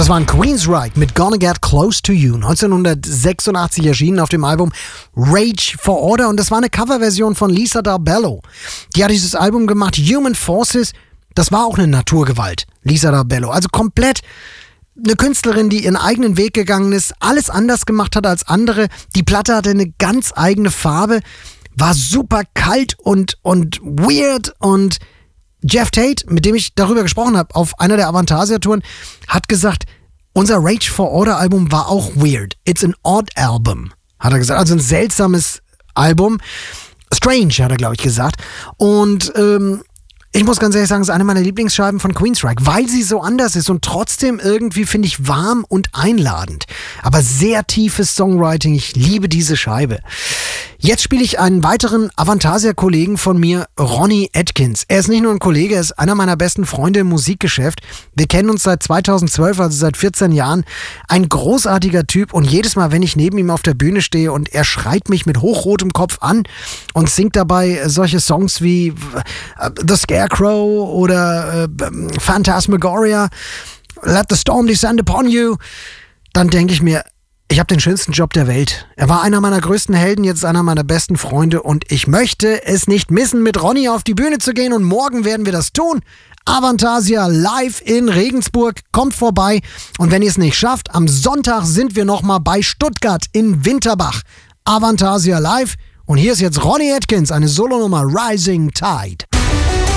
Das war ein Queensryche mit Gonna Get Close to You, 1986 erschienen auf dem Album Rage for Order, und das war eine Coverversion von Lisa Darbello. Die hat dieses Album gemacht, Human Forces, das war auch eine Naturgewalt, Lisa Darbello, also komplett eine Künstlerin, die ihren eigenen Weg gegangen ist, alles anders gemacht hat als andere. Die Platte hatte eine ganz eigene Farbe, war super kalt und weird, und Jeff Tate, mit dem ich darüber gesprochen habe, auf einer der Avantasia-Touren, hat gesagt, unser Rage for Order Album war auch weird. It's an odd album, hat er gesagt. Also ein seltsames Album. Strange, hat er, glaube ich, gesagt. Und ich muss ganz ehrlich sagen, es ist eine meiner Lieblingsscheiben von Queensryche, weil sie so anders ist und trotzdem irgendwie, finde ich, warm und einladend. Aber sehr tiefes Songwriting. Ich liebe diese Scheibe. Jetzt spiele ich einen weiteren Avantasia-Kollegen von mir, Ronnie Atkins. Er ist nicht nur ein Kollege, er ist einer meiner besten Freunde im Musikgeschäft. Wir kennen uns seit 2012, also seit 14 Jahren. Ein großartiger Typ, und jedes Mal, wenn ich neben ihm auf der Bühne stehe und er schreit mich mit hochrotem Kopf an und singt dabei solche Songs wie The Scarecrow oder Phantasmagoria, Let the Storm Descend Upon You, dann denke ich mir, ich habe den schönsten Job der Welt. Er war einer meiner größten Helden, jetzt einer meiner besten Freunde, und ich möchte es nicht missen, mit Ronnie auf die Bühne zu gehen, und morgen werden wir das tun. Avantasia live in Regensburg, kommt vorbei, und wenn ihr es nicht schafft, am Sonntag sind wir nochmal bei Stuttgart in Winterbach. Avantasia live, und hier ist jetzt Ronnie Atkins, eine Solonummer, Rising Tide.